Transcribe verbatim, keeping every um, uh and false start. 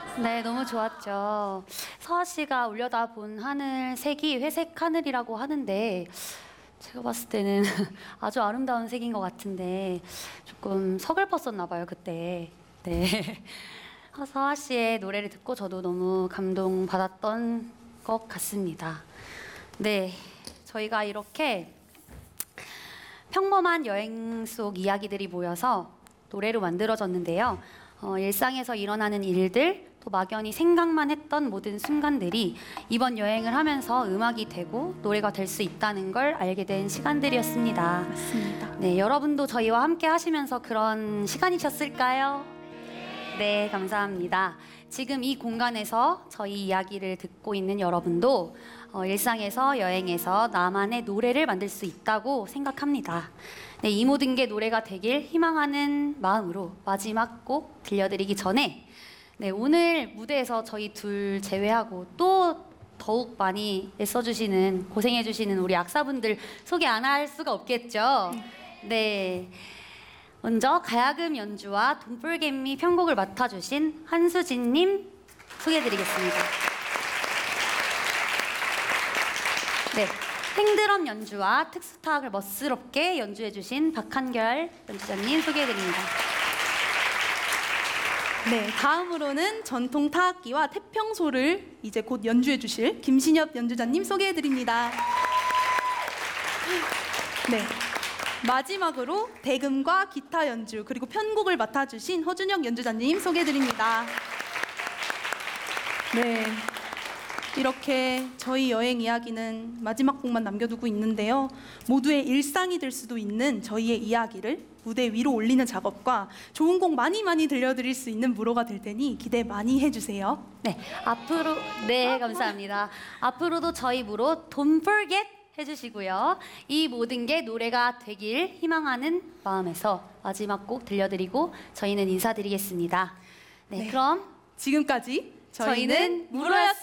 네, 너무 좋았죠. 서아 씨가 올려다 본 하늘 색이 회색 하늘이라고 하는데 제가 봤을 때는 아주 아름다운 색인 것 같은데 조금 서글펐었나 봐요, 그때. 네. 서아 씨의 노래를 듣고 저도 너무 감동받았던 것 같습니다. 네, 저희가 이렇게 평범한 여행 속 이야기들이 모여서 노래로 만들어졌는데요. 어, 일상에서 일어나는 일들, 또 막연히 생각만 했던 모든 순간들이 이번 여행을 하면서 음악이 되고 노래가 될 수 있다는 걸 알게 된 시간들이었습니다. 맞습니다. 네, 여러분도 저희와 함께 하시면서 그런 시간이셨을까요? 네, 감사합니다. 지금 이 공간에서 저희 이야기를 듣고 있는 여러분도 어, 일상에서 여행에서 나만의 노래를 만들 수 있다고 생각합니다. 네, 이 모든 게 노래가 되길 희망하는 마음으로 마지막 곡 들려드리기 전에 네, 오늘 무대에서 저희 둘 제외하고 또 더욱 많이 애써주시는, 고생해주시는 우리 악사분들 소개 안 할 수가 없겠죠? 네. 먼저 가야금 연주와 돈불개미 편곡을 맡아주신 한수진님 소개해드리겠습니다. 네. 행드럼 연주와 특수타악을 멋스럽게 연주해주신 박한결 연주자님 소개해드립니다. 네, 다음으로는 전통 타악기와 태평소를 이제 곧 연주해 주실 김신엽 연주자님 소개해 드립니다. 네. 마지막으로 대금과 기타 연주 그리고 편곡을 맡아 주신 허준혁 연주자님 소개해 드립니다. 네. 이렇게 저희 여행 이야기는 마지막 곡만 남겨두고 있는데요. 모두의 일상이 될 수도 있는 저희의 이야기를 무대 위로 올리는 작업과 좋은 곡 많이 많이 들려드릴 수 있는 무로가 될 테니 기대 많이 해주세요. 네, 앞으로 네 감사합니다. 앞으로도 저희 무로 Don't Forget 해주시고요. 이 모든 게 노래가 되길 희망하는 마음에서 마지막 곡 들려드리고 저희는 인사드리겠습니다. 네, 네. 그럼 지금까지 저희는 저희는 무로였습니다.